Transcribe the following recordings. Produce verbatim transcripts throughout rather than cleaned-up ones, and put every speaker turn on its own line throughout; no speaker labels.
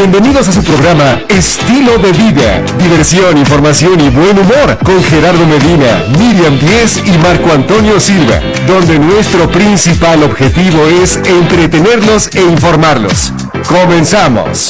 Bienvenidos a su programa Estilo de Vida. Diversión, información y buen humor con Gerardo Medina, Miriam Díez y Marco Antonio Silva, donde nuestro principal objetivo es entretenerlos e informarlos. ¡Comenzamos!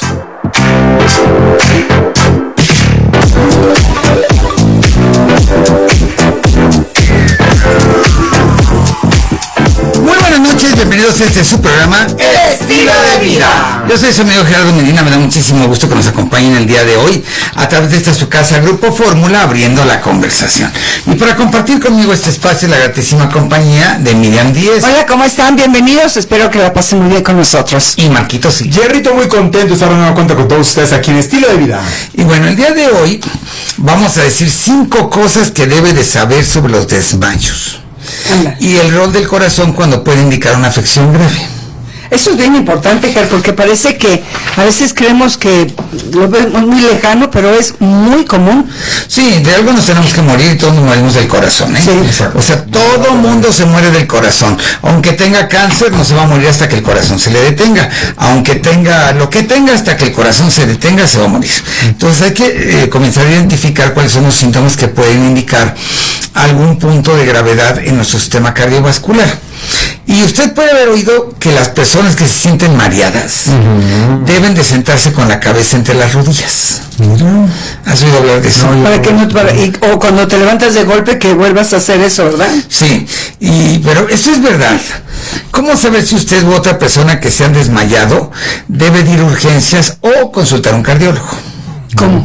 Muy buenas noches, bienvenidos a este su programa
Estilo de Vida.
Yo soy su amigo Gerardo Medina, me da muchísimo gusto que nos acompañen el día de hoy a través de esta su casa, Grupo Fórmula, abriendo la conversación. Y para compartir conmigo este espacio, la gratísima compañía de Miriam Díez.
Hola, ¿cómo están? Bienvenidos, espero que la pasen muy bien con nosotros.
Y Marquito sí.
Jerrito, muy contento de estar de nueva cuenta con todos ustedes aquí en Estilo de Vida.
Y bueno, el día de hoy vamos a decir cinco cosas que debe de saber sobre los desmayos.
Anda.
Y el rol del corazón cuando puede indicar una afección grave.
Eso es bien importante, Ger, porque parece que a veces creemos que lo vemos muy lejano, pero es muy común.
Sí, de algo nos tenemos que morir y todos nos morimos del corazón, ¿eh?
Sí.
O sea, todo mundo se muere del corazón. Aunque tenga cáncer, no se va a morir hasta que el corazón se le detenga. Aunque tenga lo que tenga, hasta que el corazón se detenga, se va a morir. Entonces hay que eh, comenzar a identificar cuáles son los síntomas que pueden indicar algún punto de gravedad en nuestro sistema cardiovascular. Y usted puede haber oído que las personas que se sienten mareadas uh-huh. deben de sentarse con la cabeza entre las rodillas. Uh-huh. ¿Has oído hablar de eso?
No, para que no, para, y, o cuando te levantas de golpe que vuelvas a hacer eso, ¿verdad?
Sí, y, pero eso es verdad. ¿Cómo saber si usted u otra persona que se han desmayado debe de ir a urgencias o consultar a un cardiólogo?
¿Cómo?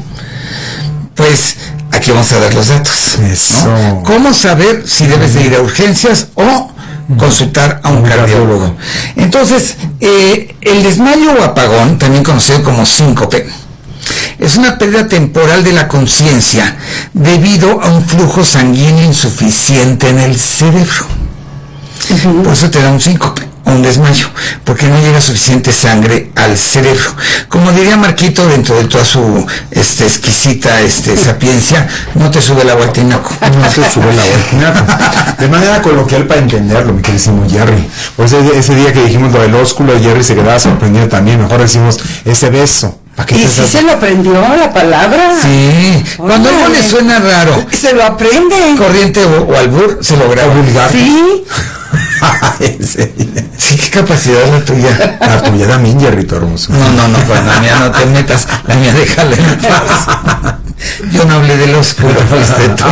Pues aquí vamos a dar los datos.
Eso.
¿No? ¿Cómo saber si debes de ir a urgencias o consultar a un cardiólogo? Entonces, eh, el desmayo o apagón, también conocido como síncope, es una pérdida temporal de la conciencia debido a un flujo sanguíneo insuficiente en el cerebro. Uh-huh. Por eso te da un síncope o un desmayo, porque no llega suficiente sangre al cerebro. Como diría Marquito, dentro de toda su este, exquisita este, sapiencia, no te sube el agua al tinaco.
No te sube el agua al tinaco. De manera coloquial para entenderlo, mi queridísimo Jerry. Por eso ese día que dijimos lo del ósculo, Jerry se quedaba sorprendido también. Mejor decimos ese beso.
¿Y si se lo aprendió la palabra?
Sí,
oh,
cuando algo le suena raro,
se lo aprende.
Corriente o, o albur, se lo graba vulgar.
Sí.
Sí, qué capacidad la tuya.
La tuya también, Jerrito hermoso.
No, no, no, pues la mía no te metas, la mía déjala en paz. Yo no hablé del oscuro, fuiste tú.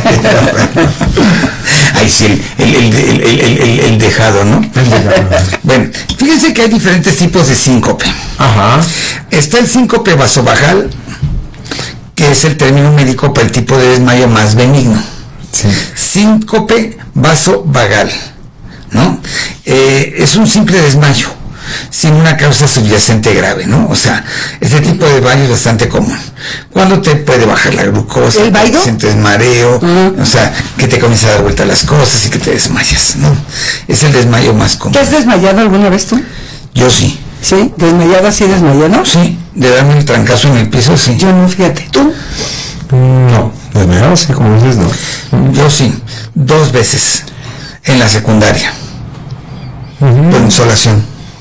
Ahí sí, el, el, el, el, el, el, el dejado, ¿no?
El dejado.
Bueno, fíjense que hay diferentes tipos de síncope.
Ajá.
Está el síncope vasovagal, que es el término médico para el tipo de desmayo más benigno.
Sí.
Síncope vasovagal, ¿no? Eh, es un simple desmayo, sin una causa subyacente grave, ¿no? O sea, este tipo de desmayo es bastante común. Cuando te puede bajar la glucosa,
¿El vago?
sientes mareo,
uh-huh.
o sea, que te comienza a dar vuelta las cosas y que te desmayas, ¿no? Es el desmayo más común.
¿Te has desmayado alguna vez tú?
Yo sí.
¿Sí? ¿Desmayado así desmayado?
Sí, de darme el trancazo en el piso, sí.
Yo no, fíjate. ¿Tú?
No, desmayado sí, como dices, no.
Yo sí, dos veces en la secundaria, uh-huh. por insolación.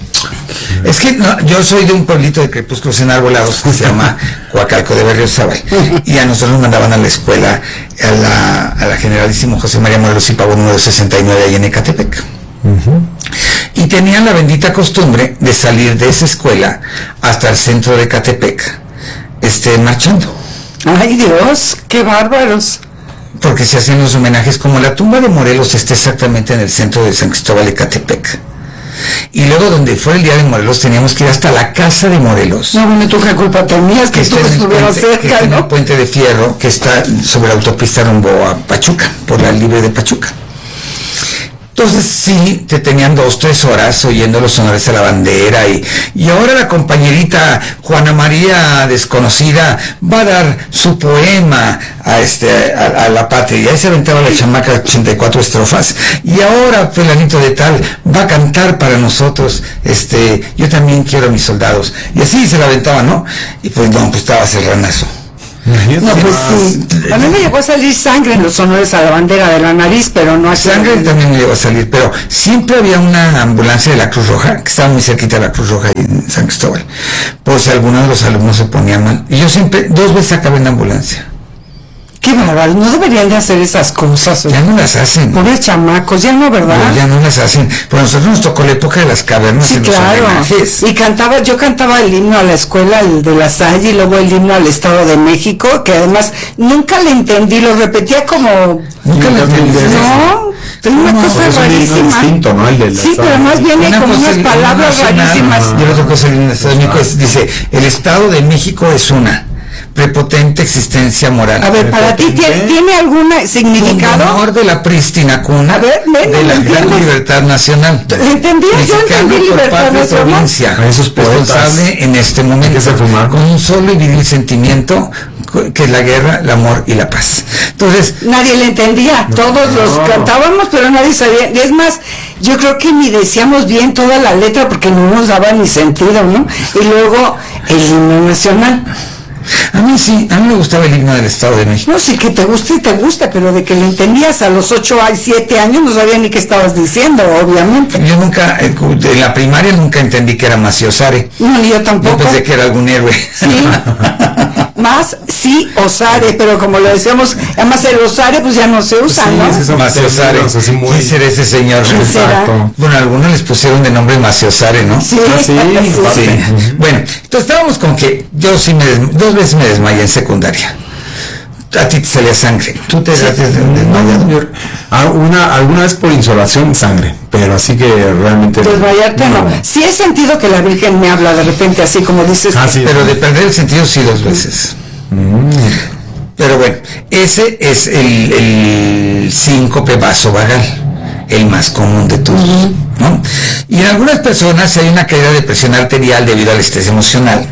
Es que no, yo soy de un pueblito de crepúsculos enarbolados que se llama Coacalco de Berriozábal, y a nosotros nos mandaban a la escuela a la, a la Generalísimo José María Morelos y Pavón número sesenta y nueve ahí en Ecatepec. Uh-huh. Y tenían la bendita costumbre de salir de esa escuela hasta el centro de Ecatepec, este, marchando.
¡Ay, Dios! ¡Qué bárbaros!
Porque se hacían los homenajes, como la tumba de Morelos está exactamente en el centro de San Cristóbal de Ecatepec. Y luego donde fue el día de Morelos teníamos que ir hasta la casa de Morelos.
No, bueno, tú qué culpa tenías que, que tú estuvieras cerca,
que está
¿no?
en el puente de fierro que está sobre la autopista rumbo a Pachuca, por la Libre de Pachuca. Entonces sí, te tenían dos, tres horas oyendo los honores a la bandera y, y ahora la compañerita Juana María desconocida va a dar su poema a este a, a la patria. Y ahí se aventaba la chamaca ochenta y cuatro estrofas. Y ahora fulanito de tal va a cantar para nosotros, este, yo también quiero a mis soldados. Y así se la aventaba, ¿no? Y pues no, pues estaba serranazo.
No, pues sí. A mí me llegó a salir sangre en los honores a la bandera de la nariz, pero no así.
Sangre también me llegó a salir, pero siempre había una ambulancia de la Cruz Roja, que estaba muy cerquita de la Cruz Roja en San Cristóbal, por si alguno de los alumnos se ponía mal. Y yo siempre, dos veces acabé en la ambulancia.
Qué bárbaro, no deberían de hacer esas cosas.
Ya no las hacen.
Pobres chamacos, ya no, ¿verdad?
No, ya no las hacen. Pues a nosotros nos tocó la época de las cavernas
Sí,
y los
claro.
homenajes.
Y cantaba, yo cantaba el himno a la escuela, el de La Salle, y luego el himno al Estado de México, que además nunca le entendí, lo repetía como...
Nunca lo entendí.
No, es una
No,
cosa
porque es un himno
rarísima.
distinto, ¿no? El de la
Sí, pero
Salle.
más viene
Una
como
cosa
unas
es el himno
palabras
nacional,
rarísimas.
Y otra cosa es el himno Estado de México, es- dice, el Estado de México es una prepotente existencia moral.
A ver, para ti, ¿tiene, ¿tiene algún significado?
Fundador de la prístina cuna
A ver, ven,
de la
¿me
gran
entiendes?
libertad nacional.
¿Entendí? Yo
Mexicano
entendí
por
libertad
patria
nacional.
provincia,
A esos poetas.
responsable en este momento,
Hay que ser fumar.
con un solo y viril sentimiento co- que es la guerra, el amor y la paz. Entonces,
Nadie le entendía, todos los
No.
cantábamos, pero nadie sabía. Y es más, yo creo que ni decíamos bien toda la letra porque no nos daba ni sentido, ¿no? Y luego el himno nacional.
a mí sí, a mí me gustaba el himno del Estado de México.
No, sí que te gusta y te gusta, pero de que lo entendías a los ocho a siete años no sabía ni qué estabas diciendo, obviamente.
Yo nunca, eh, en la primaria nunca entendí que era Maciosare.
No, ni yo
Yo
tampoco.
pensé que era algún héroe.
Sí, más sí osare, pero como lo decíamos, además el osare pues ya no se usa,
Sí,
¿no?
ese es un-
Maciosare.
términos así muy-
¿Quién será ese señor?
¿Quién será?
Exacto.
Bueno, algunos les pusieron de nombre Maciosare, ¿no?
Sí,
Ah, sí,
sí.
Sí. Bueno, entonces estábamos con que yo sí me des- dos veces me desmayé en secundaria. A ti te salía sangre. ¿Tú te has desmayado?
Yo- ah, una, alguna vez por insolación sangre, pero así que realmente...
Desmayarte no. Sí he sentido que la Virgen me habla de repente así como dices.
Ah, sí.
Pero de perder el sentido sí dos veces. Pero bueno, ese es el, el síncope vasovagal, el más común de todos, ¿no? Y en algunas personas hay una caída de presión arterial debido al estrés emocional,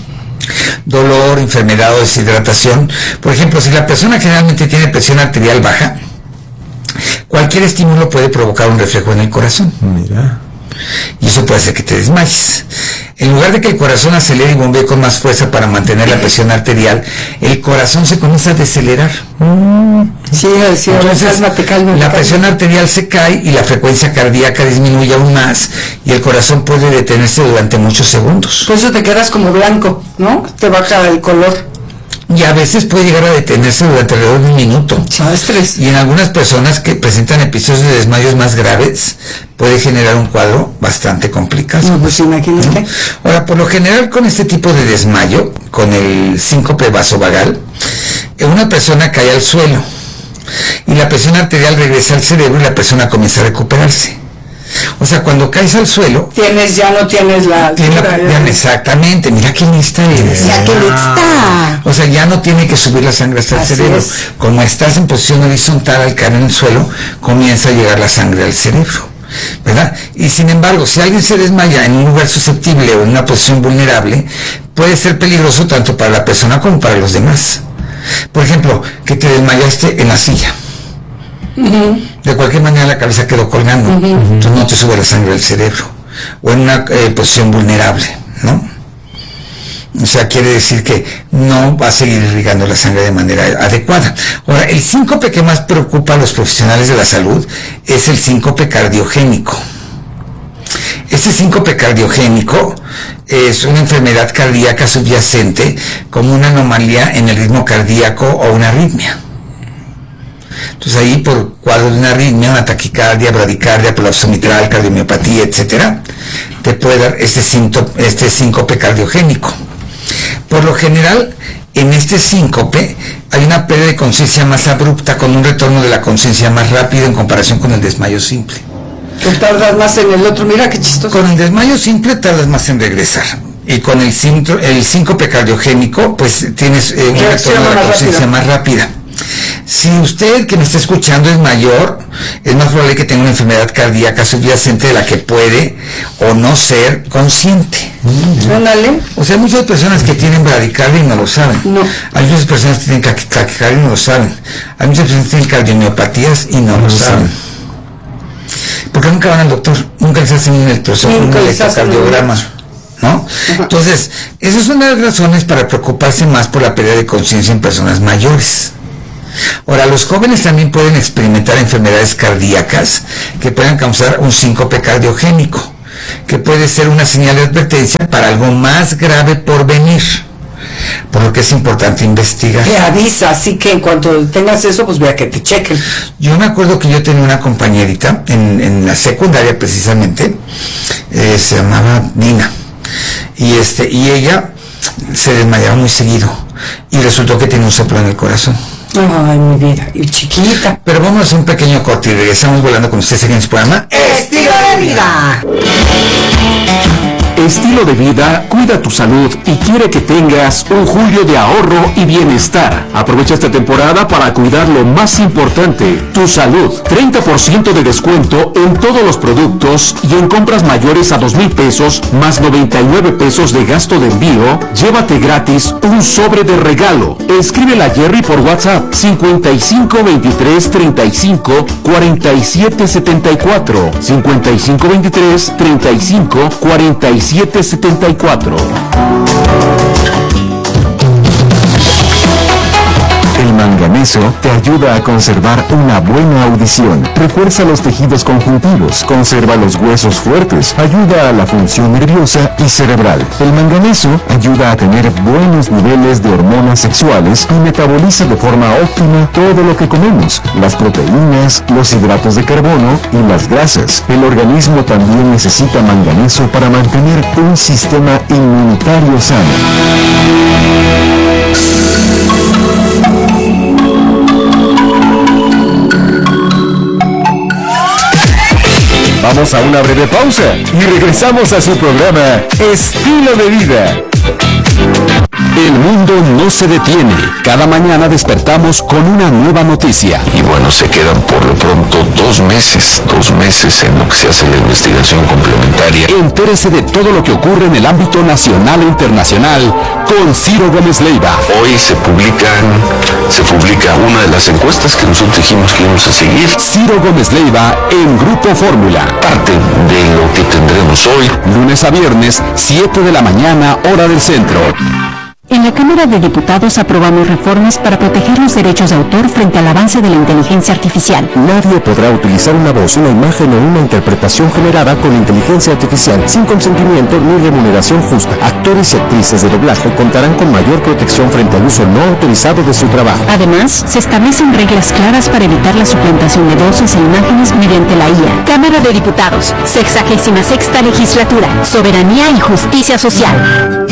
dolor, enfermedad o deshidratación. Por ejemplo, si la persona generalmente tiene presión arterial baja, cualquier estímulo puede provocar un reflejo en el corazón.
Mira.
Y eso puede hacer que te desmayes. En lugar de que el corazón acelere y bombee con más fuerza para mantener la presión arterial, el corazón se comienza a decelerar.
Sí, sí,
Entonces,
cálmate, cálmate,
la
cálmate.
presión arterial se cae y la frecuencia cardíaca disminuye aún más y el corazón puede detenerse durante muchos segundos.
Por eso te quedas como blanco, ¿no? Te baja el color.
Y a veces puede llegar a detenerse durante alrededor de un minuto.
Chastres.
Y en algunas personas que presentan episodios de desmayos más graves, puede generar un cuadro bastante complicado.
No, pues imagínate.
Ahora, por lo general con este tipo de desmayo, con el síncope vasovagal, eh, una persona cae al suelo y la presión arterial regresa al cerebro y la persona comienza a recuperarse. O sea, cuando caes al suelo,
Tienes, ya no tienes la...
tiene la- ya, exactamente, mira qué lista eres.
Ya que lista.
O sea, ya no tiene que subir la sangre hasta el
Así
cerebro.
es.
Como estás en posición horizontal al caer en el suelo, comienza a llegar la sangre al cerebro, ¿verdad? Y sin embargo, si alguien se desmaya en un lugar susceptible o en una posición vulnerable, puede ser peligroso tanto para la persona como para los demás. Por ejemplo, que te desmayaste en la silla. De cualquier manera la cabeza quedó colgando, entonces no te sube la sangre al cerebro. O en una eh, posición vulnerable, ¿no? O sea, quiere decir que no va a seguir irrigando la sangre de manera adecuada. Ahora, el síncope que más preocupa a los profesionales de la salud es el síncope cardiogénico. Ese síncope cardiogénico es una enfermedad cardíaca subyacente como una anomalía en el ritmo cardíaco o una arritmia. Entonces ahí por cuadro de una arritmia, una taquicardia, bradicardia, prolapso mitral, cardiomiopatía, etcétera, te puede dar este, sínto- este síncope cardiogénico. Por lo general, en este síncope hay una pérdida de conciencia más abrupta con un retorno de la conciencia más rápido en comparación con el desmayo simple.
Tú tardas más en el otro, mira qué chistoso.
Con el desmayo simple tardas más en regresar. Y con el, síntro- el síncope cardiogénico, pues tienes eh, un
Reacciona
retorno de la
más
conciencia
rápido.
más rápida. Si usted que me está escuchando es mayor, es más probable que tenga una enfermedad cardíaca subyacente de la que puede o no ser consciente.
Ándale.
O sea, hay muchas personas que tienen bradicardia y no lo saben.
No.
Hay muchas personas que tienen taqui- taquicardia y no lo saben. Hay muchas personas que tienen cardiomiopatías y no, lo saben. Porque nunca van al doctor, nunca les hacen un electrocardiograma, un
Nunca les hacen un-
electrocardiograma, ¿no? Entonces, esas son las razones para preocuparse más por la pérdida de conciencia en personas mayores. Ahora, los jóvenes también pueden experimentar enfermedades cardíacas que puedan causar un síncope cardiogénico, que puede ser una señal de advertencia para algo más grave por venir, por lo que es importante investigar.
Te avisa, así que en cuanto tengas eso, pues vea que te chequen.
Yo me acuerdo que yo tenía una compañerita en, en la secundaria precisamente, eh, se llamaba Nina, y este y ella se desmayaba muy seguido y resultó que tenía un soplo en el corazón.
Ay, mi vida, y chiquita.
Pero vamos a hacer un pequeño corte y regresamos volando con ustedes aquí en su programa
Estilo de Vida.
Estilo de Vida cuida tu salud y quiere que tengas un julio de ahorro y bienestar. Aprovecha esta temporada para cuidar lo más importante, tu salud. treinta por ciento de descuento en todos los productos y en compras mayores a dos mil pesos más noventa y nueve pesos de gasto de envío. Llévate gratis un sobre de regalo. Escríbele a Jerry por WhatsApp cincuenta y cinco veintitrés treinta y cinco cuarenta y siete setenta y cuatro cincuenta y cinco veintitrés treinta y cinco cuarenta y siete setenta y cuatro. El manganeso te ayuda a conservar una buena audición, refuerza los tejidos conjuntivos, conserva los huesos fuertes, ayuda a la función nerviosa y cerebral. El manganeso ayuda a tener buenos niveles de hormonas sexuales y metaboliza de forma óptima todo lo que comemos, las proteínas, los hidratos de carbono y las grasas. El organismo también necesita manganeso para mantener un sistema inmunitario sano. Vamos a una breve pausa y regresamos a su programa Estilo de Vida. El mundo no se detiene. Cada mañana despertamos con una nueva noticia.
Y bueno, se quedan por lo pronto dos meses, dos meses en lo que se hace la investigación complementaria.
Entérese de todo lo que ocurre en el ámbito nacional e internacional con Ciro Gómez Leiva.
Hoy se publican, se publica una de las encuestas que nosotros dijimos que íbamos a seguir.
Ciro Gómez Leiva en Grupo Fórmula.
Parte de lo que tendremos hoy.
Lunes a viernes, siete de la mañana, hora del centro.
En la Cámara de Diputados aprobamos reformas para proteger los derechos de autor frente al avance de la inteligencia artificial.
Nadie podrá utilizar una voz, una imagen o una interpretación generada con inteligencia artificial sin consentimiento ni remuneración justa. Actores y actrices de doblaje contarán con mayor protección frente al uso no autorizado de su trabajo.
Además, se establecen reglas claras para evitar la suplantación de voces e imágenes mediante la I A. Cámara de Diputados, sexagésima sexta legislatura, soberanía y justicia social.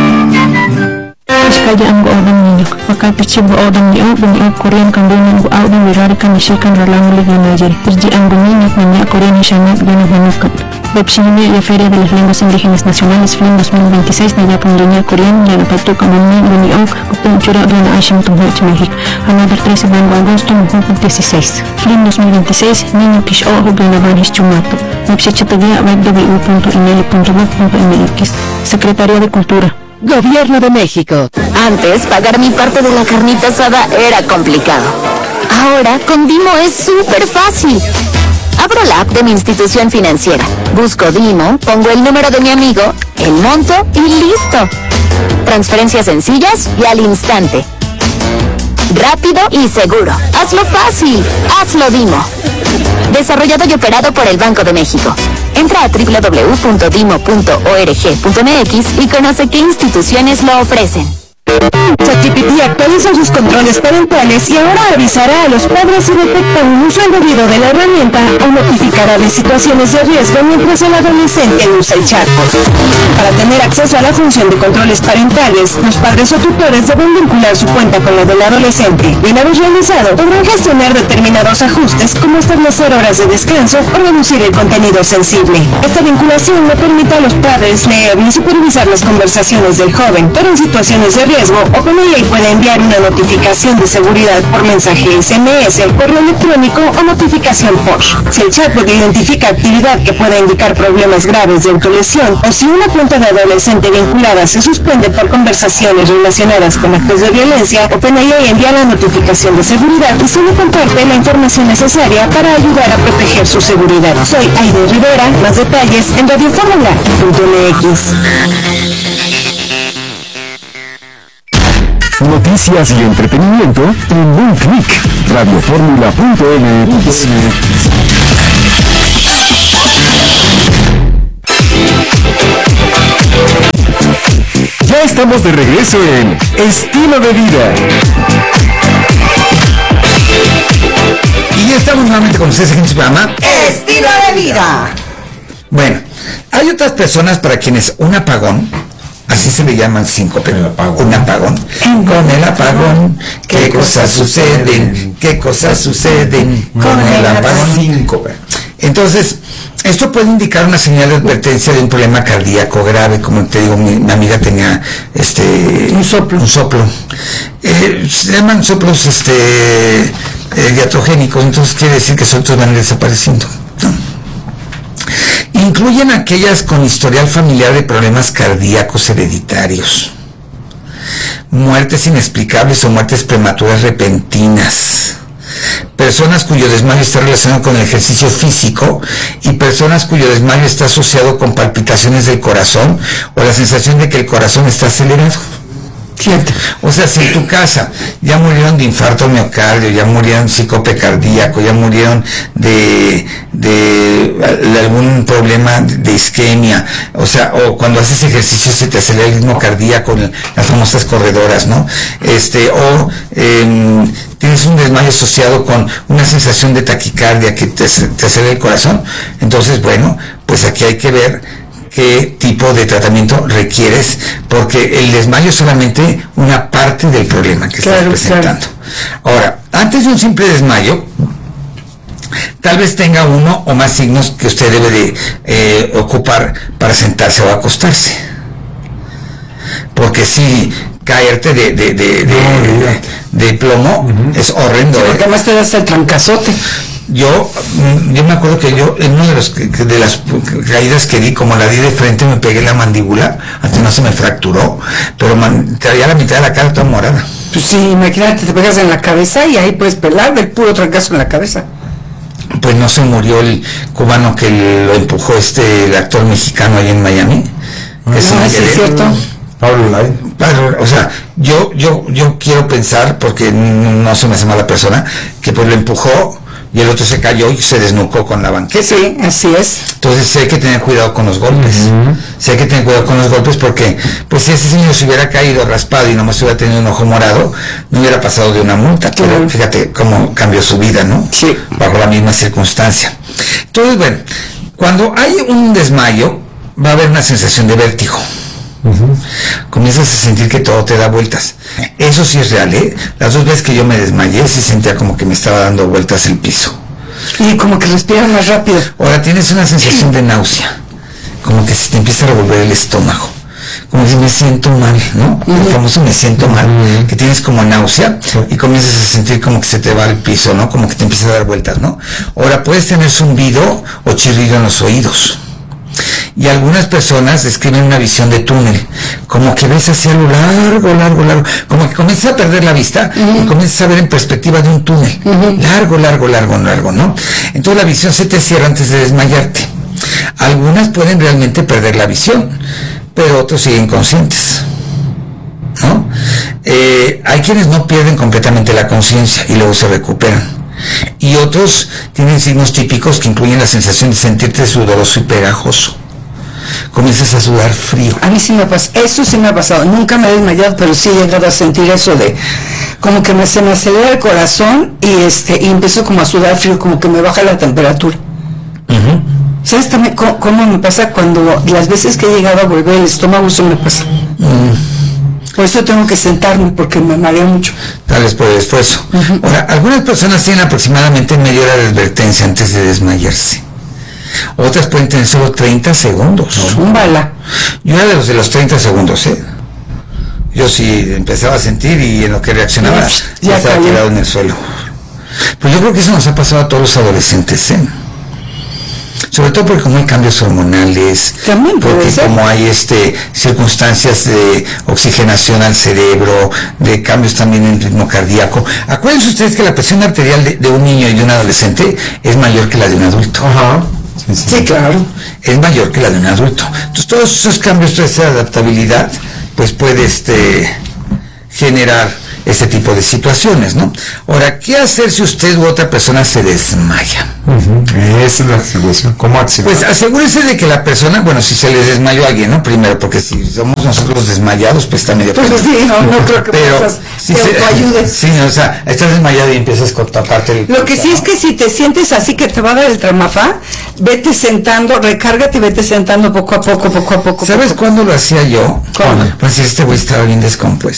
Kajaan ko odang ninyo. Makapit siya ba odang niyo, bumi Korean kang doon ng odang wirari kang siya kang ralang liga na jari. Terji ang dominio na niya Korean siya na gano'n hanukat. Websine y Feria de las Lenguas Indígenas Nacionales F L I M dos mil veintiséis na yapang linya Korean na napatok ang mga buniog kung tsura doon na asyong tungkol sa Mahik. Another trece de agosto ng dieciséis. F L I M dos mil veintiséis, niño kish o hubay na van histumato. Website sa tagia w w w punto inel punto gov punto m x. Secretaría de Cultura.
Gobierno de México.
Antes, pagar mi parte de la carnita asada era complicado. Ahora, con Dimo es súper fácil. Abro la app de mi institución financiera, busco Dimo, pongo el número de mi amigo, el monto y listo. Transferencias sencillas y al instante. Rápido y seguro. Hazlo fácil. Hazlo Dimo. Desarrollado y operado por el Banco de México. Entra a w w w punto dimo punto org punto m x y conoce qué instituciones lo ofrecen.
ChatGPT actualiza sus controles parentales y ahora avisará a los padres si detecta un uso indebido de la herramienta o notificará de situaciones de riesgo mientras el adolescente usa el chatbot. Para tener acceso a la función de controles parentales, los padres o tutores deben vincular su cuenta con la del adolescente y una vez realizado, podrán gestionar determinados ajustes como establecer horas de descanso o reducir el contenido sensible. Esta vinculación no permite a los padres leer ni supervisar las conversaciones del joven, pero en situaciones de riesgo, OpenAI puede enviar una notificación de seguridad por mensaje S M S, correo electrónico o notificación push. Si el chatbot identifica actividad que pueda indicar problemas graves de autolesión o si una cuenta de adolescente vinculada se suspende por conversaciones relacionadas con actos de violencia, OpenAI envía la notificación de seguridad y solo comparte la información necesaria para ayudar a proteger su seguridad. Soy Aide Rivera, más detalles en radio fórmula punto m x.
Noticias y entretenimiento en un clic. radio fórmula punto m x. estamos de regreso en Estilo de Vida.
Y ya estamos nuevamente con ustedes en su programa
Estilo de Vida.
Bueno, hay otras personas para quienes un apagón, así se le llaman síncope, un apagón. Con el apagón, ¿qué cosas suceden? ¿Qué cosas suceden? Con el apagón.
Síncope.
Entonces, esto puede indicar una señal de advertencia de un problema cardíaco grave. Como te digo, mi, mi amiga tenía este
Un soplo.
un soplo. Eh, se llaman soplos este eh, iatrogénicos, entonces quiere decir que sus van desapareciendo, ¿no? Incluyen aquellas con historial familiar de problemas cardíacos hereditarios, muertes inexplicables o muertes prematuras repentinas, personas cuyo desmayo está relacionado con el ejercicio físico y personas cuyo desmayo está asociado con palpitaciones del corazón o la sensación de que el corazón está acelerado.
Cierto.
O sea, si en tu casa ya murieron de infarto miocardio, ya murieron de síncope cardíaco, ya murieron de, de, de algún problema de isquemia, o sea, o cuando haces ejercicio se te acelera el ritmo cardíaco, las famosas corredoras, ¿no? Este, o eh, tienes un desmayo asociado con una sensación de taquicardia que te, te acelera el corazón, entonces, bueno, pues aquí hay que ver qué tipo de tratamiento requieres, porque el desmayo es solamente una parte del problema que
Claro,
estás presentando. Ahora, antes de un simple desmayo, tal vez tenga uno o más signos que usted debe de eh, ocupar para sentarse o acostarse. Porque si caerte de, de, de, de, de, de plomo uh-huh. es horrendo.
Porque además te das el trancazote.
Yo, yo me acuerdo que yo, en una de, los, de las caídas que di, como la di de frente, me pegué la mandíbula, hasta no se me fracturó, pero man, traía la mitad de la cara toda morada.
Pues sí, imagínate, te pegas en la cabeza y ahí puedes pelar del puro trancazo en la cabeza.
Pues no se murió el cubano que lo empujó este, el actor mexicano ahí en Miami.
Ah, sí, es cierto.
Pablo Lai.
Pablo, o sea, yo, yo, yo quiero pensar, porque no se me hace mala persona, que pues lo empujó y el otro se cayó y se desnucó con la banqueta.
Sí, así es.
Entonces sí hay que tener cuidado con los golpes. Uh-huh. Sí hay que tener cuidado con los golpes porque, pues si ese señor se hubiera caído raspado y nomás hubiera tenido un ojo morado, no hubiera pasado de una multa. Pero uh-huh. fíjate cómo cambió su vida, ¿no?
Sí.
Bajo la misma circunstancia. Entonces, bueno, cuando hay un desmayo, va a haber una sensación de vértigo. Uh-huh. Comienzas a sentir que todo te da vueltas. Eso sí es real, ¿eh? Las dos veces que yo me desmayé sí sentía como que me estaba dando vueltas el piso.
Y como que respiras más rápido.
Ahora tienes una sensación de náusea, como que se te empieza a revolver el estómago, como si me siento mal, ¿no? Uh-huh. El famoso me siento mal, uh-huh. que tienes como náusea y comienzas a sentir como que se te va el piso, ¿no? Como que te empieza a dar vueltas, ¿no? Ahora puedes tener zumbido o chirrido en los oídos. Y algunas personas describen una visión de túnel, como que ves hacia lo largo, largo, largo, como que comienzas a perder la vista uh-huh. y comienzas a ver en perspectiva de un túnel, uh-huh. largo, largo, largo, largo, ¿no? Entonces la visión se te cierra antes de desmayarte. Algunas pueden realmente perder la visión, pero otros siguen conscientes, ¿no? Eh, hay quienes no pierden completamente la conciencia y luego se recuperan. Y otros tienen signos típicos que incluyen la sensación de sentirte sudoroso y pegajoso. Comienzas a sudar frío.
A mí sí me pasa, eso sí me ha pasado. Nunca me he desmayado, pero sí he llegado a sentir eso de como que me, se me acelera el corazón y este y empiezo como a sudar frío, como que me baja la temperatura. Uh-huh. ¿Sabes también cómo, cómo me pasa cuando las veces que he llegado a volver el estómago? Eso me pasa. Uh-huh. Por eso tengo que sentarme, porque me marea mucho.
Tal vez por el esfuerzo. Uh-huh. Ahora, algunas personas tienen aproximadamente media hora de advertencia antes de desmayarse. Otras pueden tener solo treinta segundos.
Un bala.
Yo era de los de los treinta segundos, ¿eh? Yo sí empezaba a sentir y en lo que reaccionaba ya, ya estaba cayó. Tirado en el suelo. Pues yo creo que eso nos ha pasado a todos los adolescentes, ¿eh? Sobre todo porque como hay cambios hormonales,
también
porque como hay este circunstancias de oxigenación al cerebro, de cambios también en el ritmo cardíaco. Acuérdense ustedes que la presión arterial de, de un niño y de un adolescente es mayor que la de un adulto.
Ajá. Sí, sí. Sí, claro.
Es mayor que la de un adulto. Entonces todos esos cambios, toda esa adaptabilidad, pues puede este generar ese tipo de situaciones, ¿no? Ahora, ¿qué hacer si usted u otra persona se desmaya?
Uh-huh. Esa es la situación. ¿Cómo accionar?
Pues asegúrese de que la persona, bueno, si se le desmayó a alguien, ¿no? Primero, porque si somos nosotros desmayados, pues está medio...
Pues
pedo.
sí, no, no creo que
Pero
puedas,
si
te
se,
autoayudes.
Sí, o sea, estás desmayado y empiezas con taparte el...
Lo que sí es que si te sientes así que te va a dar el tramafá, vete sentando, recárgate y vete sentando poco a poco, poco a poco.
¿Sabes
poco.
cuándo lo hacía yo?
¿Cuándo?
Pues este güey estaba bien descompuesto.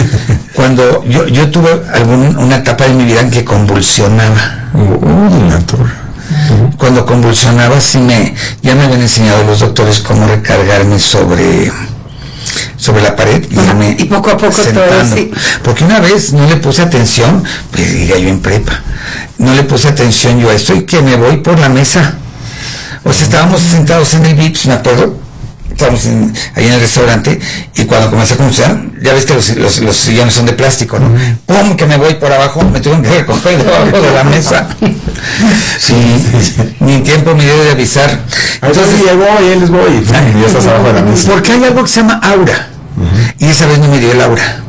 Cuando yo, yo tuve algún, una etapa de mi vida en que convulsionaba.
Uh, uh, la torre. Uh-huh.
Cuando convulsionaba, sí me, ya me habían enseñado los doctores cómo recargarme sobre, sobre la pared y,
Ajá,
me
y poco a poco todo así.
Porque una vez no le puse atención, pues diría yo en prepa, no le puse atención yo a esto y que me voy por la mesa. O sea, estábamos sentados en el Vips, me acuerdo, estábamos en, ahí en el restaurante, y cuando comencé a convulsionar, ya ves que los, los, los sillones son de plástico, ¿no? ¡Pum! Que me voy por abajo, me tuvieron que recoger debajo de la mesa. Sí, ni en tiempo me dio de avisar.
Entonces ya voy, ahí les voy. Ya estás abajo de la mesa.
Porque hay algo que se llama aura, uh-huh. y esa vez no me dio el aura.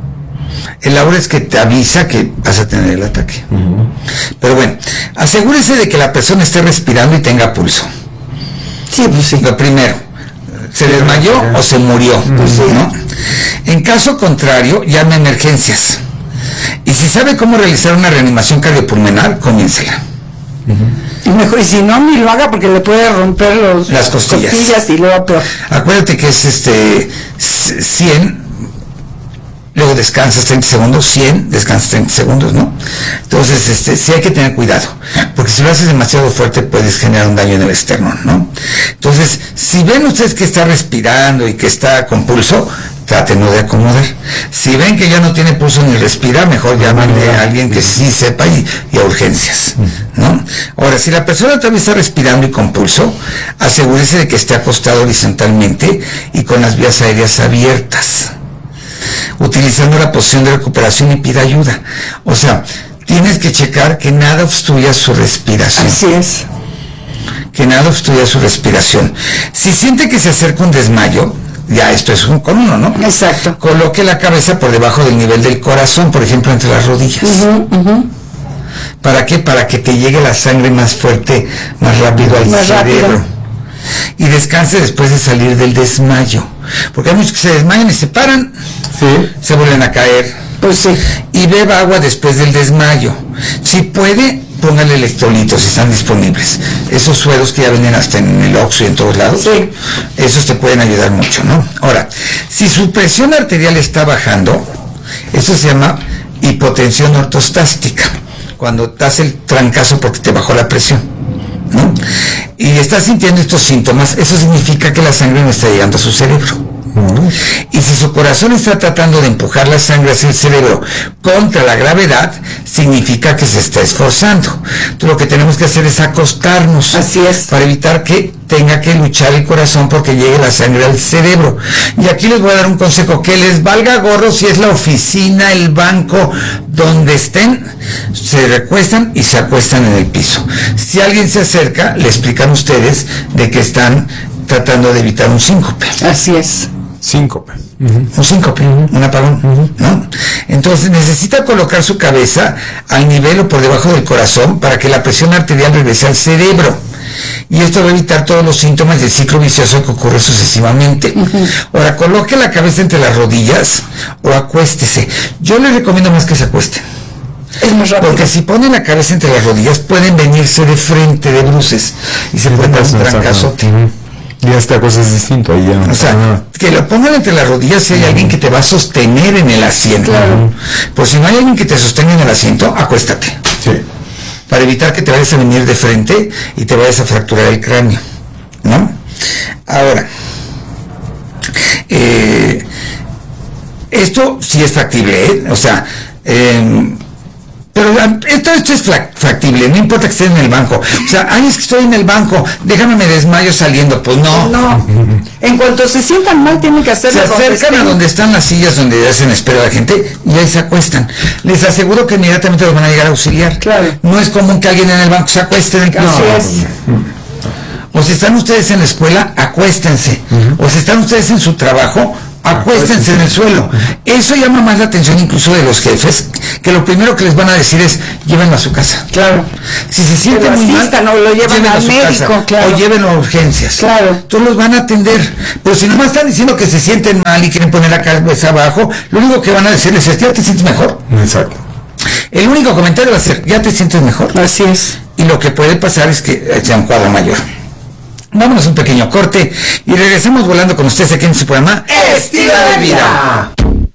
El aura es que te avisa que vas a tener el ataque. Uh-huh. Pero bueno, asegúrese de que la persona esté respirando y tenga pulso.
Sí, pues sí.
Lo primero, ¿se desmayó o se murió? Pues sí, ¿no? En caso contrario, llame a emergencias. Y si sabe cómo realizar una reanimación cardiopulmonar, comiéncela.
Uh-huh. Y mejor, y si no, ni lo haga porque le puede romper los,
las costillas.
costillas y luego peor.
Acuérdate que es este cien, luego descansas treinta segundos, cien, descansas treinta segundos, ¿no? Entonces, este, sí hay que tener cuidado, porque si lo haces demasiado fuerte puedes generar un daño en el esternón, ¿no? Entonces, si ven ustedes que está respirando y que está con pulso, trátenlo de acomodar. Si ven que ya no tiene pulso ni respira, mejor llámanle a alguien que sí sepa y, y a urgencias, ¿no? Ahora, si la persona todavía está respirando y con pulso, asegúrese de que esté acostado horizontalmente y con las vías aéreas abiertas, utilizando la posición de recuperación, y pida ayuda. O sea, tienes que checar que nada obstruya su respiración.
Así es.
Que nada obstruya su respiración. Si siente que se acerca un desmayo, ya esto es un con uno, ¿no?
Exacto.
Coloque la cabeza por debajo del nivel del corazón, por ejemplo, entre las rodillas.
Uh-huh, uh-huh.
¿Para qué? Para que te llegue la sangre más fuerte, más rápido al
más
cerebro.
Rápido.
Y descanse después de salir del desmayo. Porque hay muchos que se desmayan y se paran,
sí.
se vuelven a caer.
Pues sí.
Y beba agua después del desmayo. Si puede, póngale electrolitos si están disponibles. Esos sueros que ya venden hasta en el Oxxo y en todos lados,
sí.
esos te pueden ayudar mucho, ¿no? Ahora, si su presión arterial está bajando, eso se llama hipotensión ortostástica, cuando te hace el trancazo porque te bajó la presión, ¿no? Y estás sintiendo estos síntomas, eso significa que la sangre no está llegando a su cerebro. Uh-huh. Y si su corazón está tratando de empujar la sangre hacia el cerebro contra la gravedad, significa que se está esforzando. Entonces lo que tenemos que hacer es acostarnos.
Así es.
Para evitar que tenga que luchar el corazón porque llegue la sangre al cerebro. Y aquí les voy a dar un consejo, que les valga gorro si es la oficina, el banco, donde estén, se recuestan y se acuestan en el piso. Si alguien se acerca, le explican ustedes de que están tratando de evitar un síncope.
Así es.
Síncope.
Uh-huh. Un síncope, uh-huh. un apagón, uh-huh. ¿no? Entonces necesita colocar su cabeza al nivel o por debajo del corazón para que la presión arterial regrese al cerebro. Y esto va a evitar todos los síntomas del ciclo vicioso que ocurre sucesivamente. Uh-huh. Ahora, coloque la cabeza entre las rodillas o acuéstese. Yo les recomiendo más que se acuesten.
Es más rápido.
Porque si ponen la cabeza entre las rodillas, pueden venirse de frente, de bruces, y se puede dar un trancazote. Uh-huh.
Y esta cosa es distinto ahí ya.
O sea, ah. que lo pongan entre las rodillas si hay uh-huh. alguien que te va a sostener en el asiento.
Claro.
Pues si no hay alguien que te sostenga en el asiento, acuéstate.
Sí.
Para evitar que te vayas a venir de frente y te vayas a fracturar el cráneo, ¿no? Ahora, eh, esto sí es factible, ¿eh? O sea, eh, pero esto, esto es factible, no importa que estés en el banco. O sea, ay, es que estoy en el banco, déjame me desmayo saliendo. Pues no.
No. En cuanto se sientan mal, tienen que hacerlo.
Se acercan a donde están las sillas donde hacen espera a la gente y ahí se acuestan. Les aseguro que inmediatamente los van a llegar a auxiliar.
Claro.
No es común que alguien en el banco se acueste en el piso.
Así es.
O si están ustedes en la escuela, acuéstense. Uh-huh. O si están ustedes en su trabajo, acuéstense en el suelo. Eso llama más la atención incluso de los jefes, que lo primero que les van a decir es, llévenlo a su casa.
Claro.
Si se sienten muy mal,
no lo llevan
llévenlo
al
a su
médico,
casa,
claro.
o llévenlo a urgencias.
Claro.
Entonces los van a atender. Pero si nomás están diciendo que se sienten mal y quieren poner la cabeza abajo, lo único que van a decirles es, ¿ya te sientes mejor?
Exacto.
El único comentario va a ser, ¿ya te sientes mejor?
Así es.
Y lo que puede pasar es que sea un cuadro mayor. Vámonos a un pequeño corte y regresamos volando con ustedes aquí en su programa Estilo de Vida.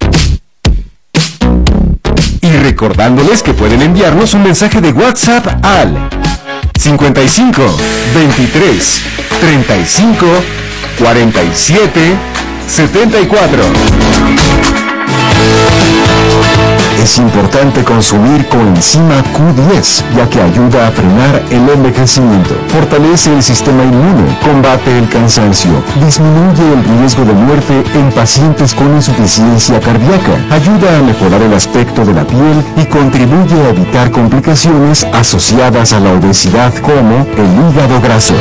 Y recordándoles que pueden enviarnos un mensaje de WhatsApp al cincuenta y cinco, veintitrés, treinta y cinco, cuarenta y siete, setenta y cuatro.
Es importante consumir coenzima Q diez, ya que ayuda a frenar el envejecimiento, fortalece el sistema inmune, combate el cansancio, disminuye el riesgo de muerte en pacientes con insuficiencia cardíaca, ayuda a mejorar el aspecto de la piel y contribuye a evitar complicaciones asociadas a la obesidad como el hígado graso.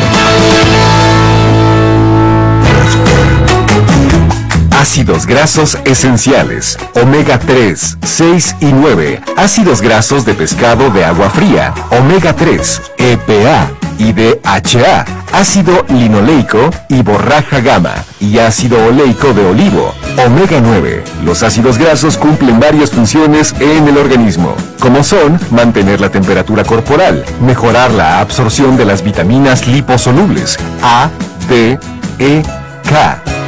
Ácidos grasos esenciales, omega tres, seis y nueve, ácidos grasos de pescado de agua fría, omega tres, E P A y D H A, ácido linoleico y borraja gamma, y ácido oleico de olivo, omega nueve. Los ácidos grasos cumplen varias funciones en el organismo, como son mantener la temperatura corporal, mejorar la absorción de las vitaminas liposolubles A, D, E, K,